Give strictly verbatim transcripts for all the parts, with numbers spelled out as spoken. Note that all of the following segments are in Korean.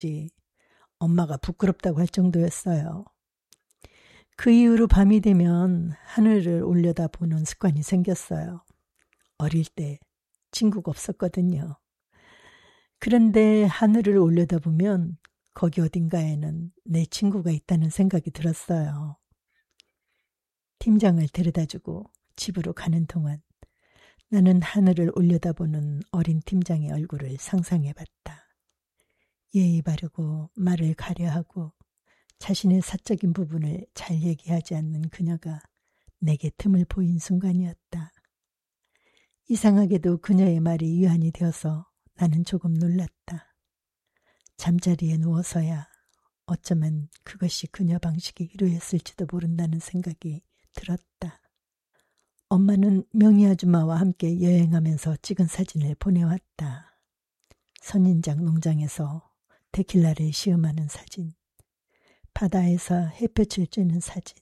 엄마가 부끄럽다고 할 정도였어요. 그 이후로 밤이 되면 하늘을 올려다보는 습관이 생겼어요. 어릴 때 친구가 없었거든요. 그런데 하늘을 올려다보면 거기 어딘가에는 내 친구가 있다는 생각이 들었어요. 팀장을 데려다주고 집으로 가는 동안 나는 하늘을 올려다보는 어린 팀장의 얼굴을 상상해봤다. 예의 바르고 말을 가려하고 자신의 사적인 부분을 잘 얘기하지 않는 그녀가 내게 틈을 보인 순간이었다. 이상하게도 그녀의 말이 위안이 되어서 나는 조금 놀랐다. 잠자리에 누워서야 어쩌면 그것이 그녀 방식이 위로였을지도 모른다는 생각이 들었다. 엄마는 명희 아줌마와 함께 여행하면서 찍은 사진을 보내왔다. 선인장 농장에서 데킬라를 시음하는 사진, 바다에서 햇볕을 쬐는 사진,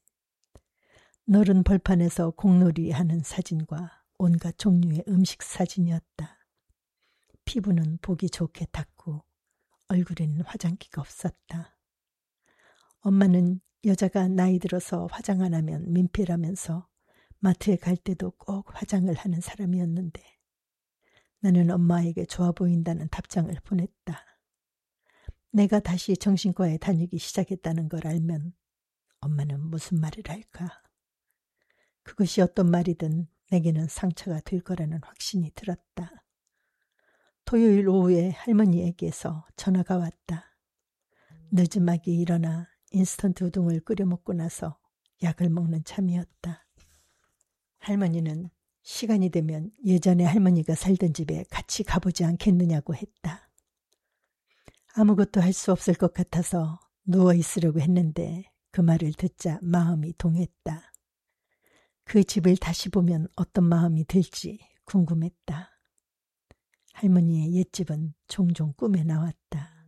너른 벌판에서 공놀이 하는 사진과 온갖 종류의 음식 사진이었다. 피부는 보기 좋게 닦고 얼굴에는 화장기가 없었다. 엄마는 여자가 나이 들어서 화장 안 하면 민폐라면서 마트에 갈 때도 꼭 화장을 하는 사람이었는데 나는 엄마에게 좋아 보인다는 답장을 보냈다. 내가 다시 정신과에 다니기 시작했다는 걸 알면 엄마는 무슨 말을 할까? 그것이 어떤 말이든 내게는 상처가 될 거라는 확신이 들었다. 토요일 오후에 할머니에게서 전화가 왔다. 늦음하게 일어나 인스턴트 우동을 끓여 먹고 나서 약을 먹는 참이었다. 할머니는 시간이 되면 예전에 할머니가 살던 집에 같이 가보지 않겠느냐고 했다. 아무것도 할 수 없을 것 같아서 누워 있으려고 했는데 그 말을 듣자 마음이 동했다. 그 집을 다시 보면 어떤 마음이 들지 궁금했다. 할머니의 옛집은 종종 꿈에 나왔다.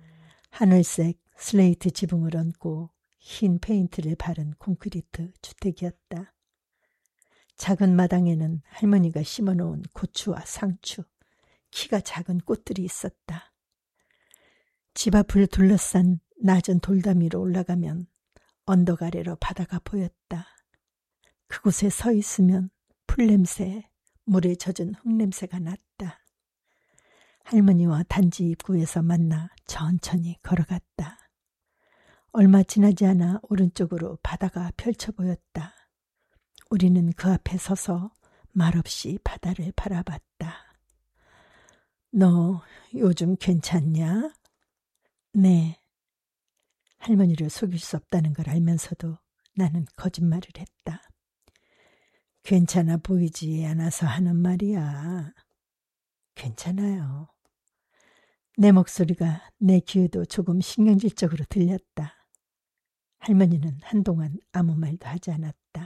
하늘색 슬레이트 지붕을 얹고 흰 페인트를 바른 콘크리트 주택이었다. 작은 마당에는 할머니가 심어놓은 고추와 상추, 키가 작은 꽃들이 있었다. 집 앞을 둘러싼 낮은 돌담 위로 올라가면 언덕 아래로 바다가 보였다. 그곳에 서 있으면 풀냄새, 물에 젖은 흙냄새가 났다. 할머니와 단지 입구에서 만나 천천히 걸어갔다. 얼마 지나지 않아 오른쪽으로 바다가 펼쳐 보였다. 우리는 그 앞에 서서 말없이 바다를 바라봤다. 너 요즘 괜찮냐? 네. 할머니를 속일 수 없다는 걸 알면서도 나는 거짓말을 했다. 괜찮아 보이지 않아서 하는 말이야. 괜찮아요. 내 목소리가 내 귀에도 조금 신경질적으로 들렸다. 할머니는 한동안 아무 말도 하지 않았다.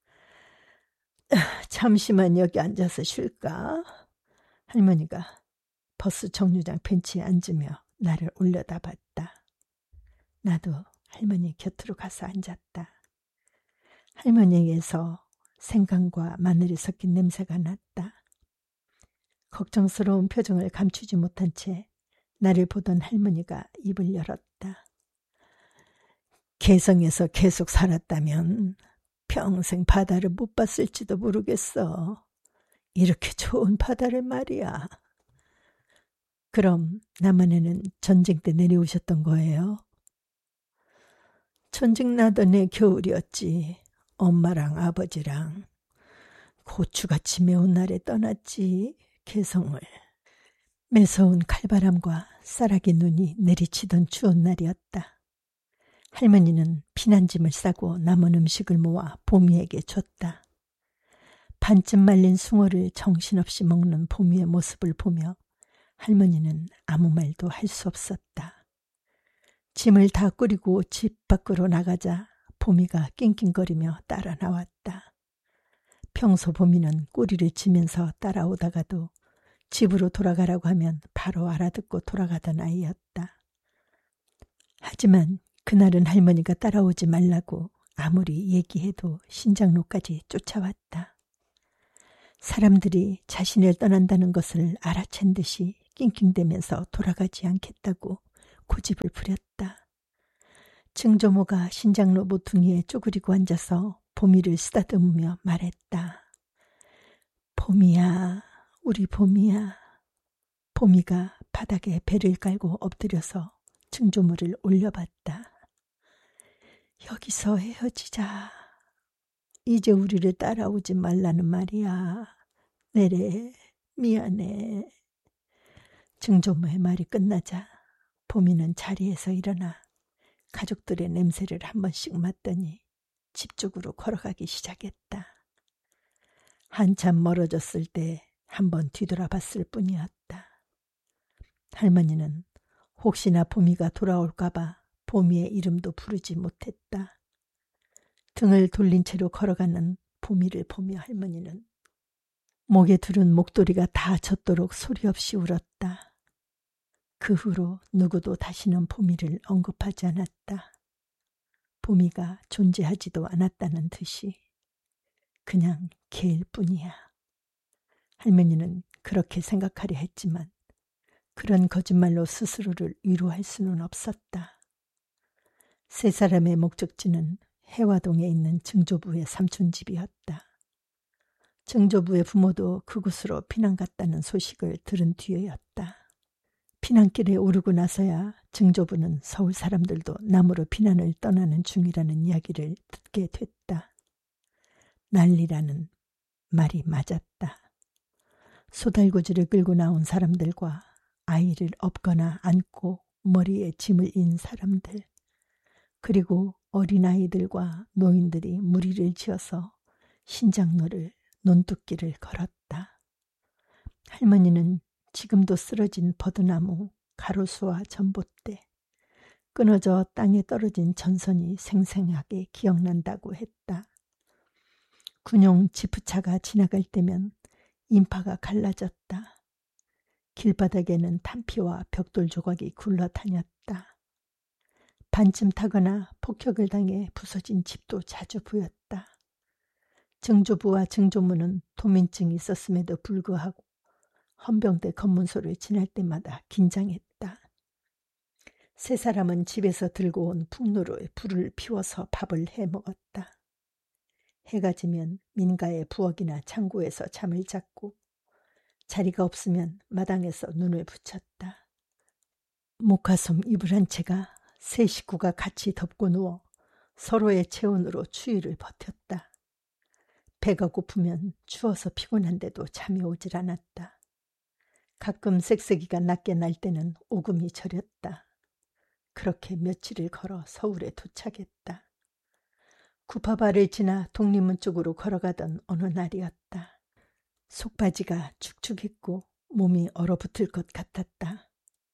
잠시만 여기 앉아서 쉴까? 할머니가 버스 정류장 벤치에 앉으며 나를 올려다봤다. 나도 할머니 곁으로 가서 앉았다. 할머니에게서 생강과 마늘이 섞인 냄새가 났다. 걱정스러운 표정을 감추지 못한 채 나를 보던 할머니가 입을 열었다. 개성에서 계속 살았다면 평생 바다를 못 봤을지도 모르겠어. 이렇게 좋은 바다를 말이야. 그럼 남한에는 전쟁 때 내려오셨던 거예요? 전쟁 나던 해 겨울이었지. 엄마랑 아버지랑 고추같이 매운 날에 떠났지. 개성을. 매서운 칼바람과 쌀아기 눈이 내리치던 추운 날이었다. 할머니는 피난짐을 싸고 남은 음식을 모아 보미에게 줬다. 반쯤 말린 숭어를 정신없이 먹는 보미의 모습을 보며 할머니는 아무 말도 할 수 없었다. 짐을 다 꾸리고 집 밖으로 나가자 보미가 낑낑거리며 따라 나왔다. 평소 보미는 꼬리를 치면서 따라오다가도 집으로 돌아가라고 하면 바로 알아듣고 돌아가던 아이였다. 하지만 그날은 할머니가 따라오지 말라고 아무리 얘기해도 신장로까지 쫓아왔다. 사람들이 자신을 떠난다는 것을 알아챈 듯이 낑낑대면서 돌아가지 않겠다고 고집을 부렸다. 증조모가 신장로 모퉁이에 쪼그리고 앉아서 보미를 쓰다듬으며 말했다. 보미야, 우리 보미야. 보미가 바닥에 배를 깔고 엎드려서 증조모를 올려봤다. 여기서 헤어지자. 이제 우리를 따라오지 말라는 말이야. 내래, 미안해. 증조모의 말이 끝나자 보미는 자리에서 일어나 가족들의 냄새를 한 번씩 맡더니 집 쪽으로 걸어가기 시작했다. 한참 멀어졌을 때 한 번 뒤돌아봤을 뿐이었다. 할머니는 혹시나 보미가 돌아올까봐 보미의 이름도 부르지 못했다. 등을 돌린 채로 걸어가는 보미를 보며 할머니는 목에 두른 목도리가 다 젖도록 소리 없이 울었다. 그 후로 누구도 다시는 보미를 언급하지 않았다. 보미가 존재하지도 않았다는 듯이 그냥 개일 뿐이야. 할머니는 그렇게 생각하려 했지만 그런 거짓말로 스스로를 위로할 수는 없었다. 세 사람의 목적지는 해화동에 있는 증조부의 삼촌집이었다. 증조부의 부모도 그곳으로 피난 갔다는 소식을 들은 뒤에였다. 피난길에 오르고 나서야 증조부는 서울 사람들도 남으로 피난을 떠나는 중이라는 이야기를 듣게 됐다. 난리라는 말이 맞았다. 소달구지를 끌고 나온 사람들과 아이를 업거나 안고 머리에 짐을 인 사람들, 그리고 어린아이들과 노인들이 무리를 지어서 신장로를 논뚝길을 걸었다. 할머니는 지금도 쓰러진 버드나무, 가로수와 전봇대, 끊어져 땅에 떨어진 전선이 생생하게 기억난다고 했다. 군용 지프차가 지나갈 때면 인파가 갈라졌다. 길바닥에는 탄피와 벽돌 조각이 굴러다녔다. 반쯤 타거나 폭격을 당해 부서진 집도 자주 보였다. 증조부와 증조모는 도민증이 있었음에도 불구하고 헌병대 검문소를 지날 때마다 긴장했다. 세 사람은 집에서 들고 온 풍로로에 불을 피워서 밥을 해먹었다. 해가 지면 민가의 부엌이나 창고에서 잠을 잤고 자리가 없으면 마당에서 눈을 붙였다. 목화솜 이불 한 채가 세 식구가 같이 덮고 누워 서로의 체온으로 추위를 버텼다. 배가 고프면 추워서 피곤한데도 잠이 오질 않았다. 가끔 쌕쌕이가 낮게 날 때는 오금이 저렸다. 그렇게 며칠을 걸어 서울에 도착했다. 구파바를 지나 독립문 쪽으로 걸어가던 어느 날이었다. 속바지가 축축했고 몸이 얼어붙을 것 같았다.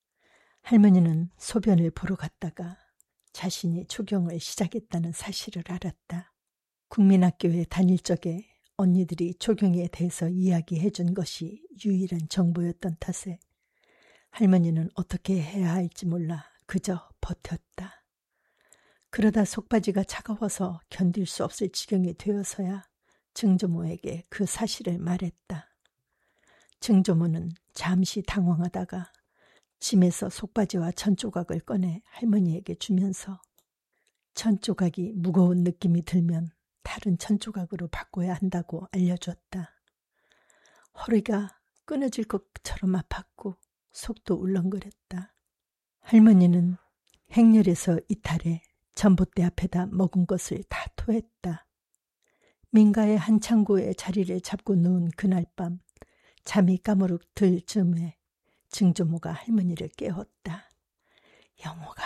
할머니는 소변을 보러 갔다가 자신이 초경을 시작했다는 사실을 알았다. 국민학교에 다닐 적에 언니들이 초경에 대해서 이야기해 준 것이 유일한 정보였던 탓에 할머니는 어떻게 해야 할지 몰라 그저 버텼다. 그러다 속바지가 차가워서 견딜 수 없을 지경이 되어서야 증조모에게 그 사실을 말했다. 증조모는 잠시 당황하다가 짐에서 속바지와 천조각을 꺼내 할머니에게 주면서 천조각이 무거운 느낌이 들면 다른 천조각으로 바꿔야 한다고 알려줬다. 허리가 끊어질 것처럼 아팠고 속도 울렁거렸다. 할머니는 행렬에서 이탈해 전봇대 앞에다 먹은 것을 다 토했다. 민가의 한 창고에 자리를 잡고 누운 그날 밤 잠이 까무룩 들 즈음에 증조모가 할머니를 깨웠다. 영호가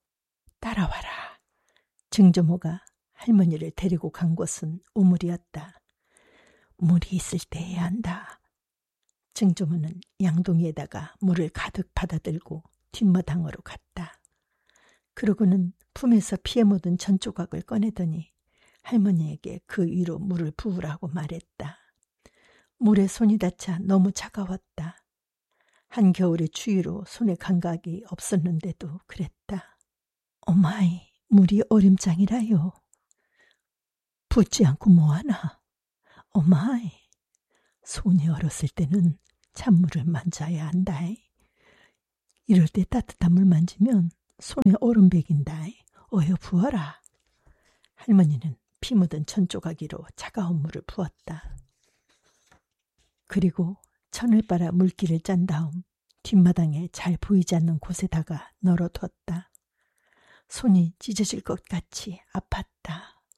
따라와라. 증조모가 할머니를 데리고 간 곳은 우물이었다. 물이 있을 때 해야 한다. 증조모는 양동이에다가 물을 가득 받아들고 뒷마당으로 갔다. 그러고는 품에서 피해 묻은 전조각을 꺼내더니 할머니에게 그 위로 물을 부으라고 말했다. 물에 손이 닿자 너무 차가웠다. 한겨울의 추위로 손에 감각이 없었는데도 그랬다. 어마이, 물이 얼음장이라요. 붓지 않고 뭐하나. 어마이, 손이 얼었을 때는 찬물을 만져야 한다이. 이럴 때 따뜻한 물 만지면 손에 얼음 배긴다. 어여 부어라. 할머니는 피 묻은 천조각이로 차가운 물을 부었다. 그리고 천을 빨아 물기를 짠 다음 뒷마당에 잘 보이지 않는 곳에다가 널어뒀다. 손이 찢어질 것 같이 아팠다.